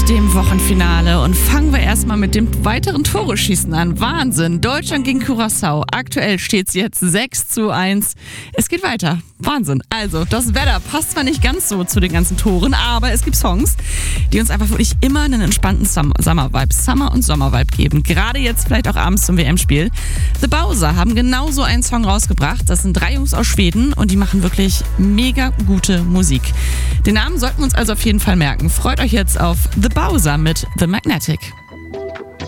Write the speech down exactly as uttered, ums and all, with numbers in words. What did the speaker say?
dem Wochenfinale und fangen wir erstmal mit dem weiteren Tore-Schießen an. Wahnsinn, Deutschland gegen Curaçao. Aktuell steht es jetzt sechs zu eins. Es geht weiter. Wahnsinn. Also, das Wetter passt zwar nicht ganz so zu den ganzen Toren, aber es gibt Songs, die uns einfach wirklich immer einen entspannten Summer-Vibe, Summer- und Sommer-Vibe geben. Gerade jetzt vielleicht auch abends zum W M-Spiel. The Bowser haben genauso einen Song rausgebracht. Das sind drei Jungs aus Schweden und die machen wirklich mega gute Musik. Den Namen sollten wir uns also auf jeden Fall merken. Freut euch jetzt auf The Bowser mit The Magnetic.